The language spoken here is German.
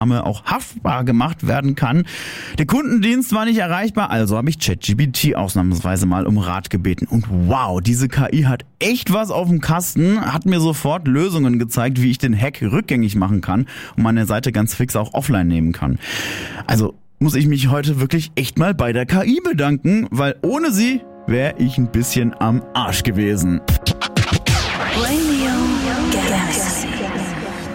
auch haftbar gemacht werden kann. Der Kundendienst war nicht erreichbar, also habe ich ChatGPT ausnahmsweise mal um Rat gebeten. Und wow, diese KI hat echt was auf dem Kasten, hat mir sofort Lösungen gezeigt, wie ich den Hack rückgängig machen kann und meine Seite ganz fix auch offline nehmen kann. Also muss ich mich heute wirklich echt mal bei der KI bedanken, weil ohne sie wäre ich ein bisschen am Arsch gewesen.